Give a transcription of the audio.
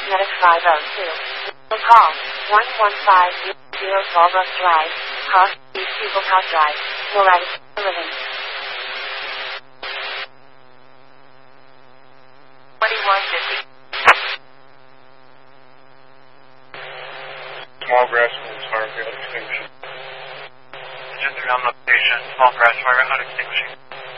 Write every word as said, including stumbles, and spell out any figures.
Medic five oh two. Will call one one five zero Sawbrook Drive, Cross East Eaglehouse Drive, Florida, Living. twenty-one fifty. Small grass and fire extinguishing. Gender on location, small grass fire out extinguishing.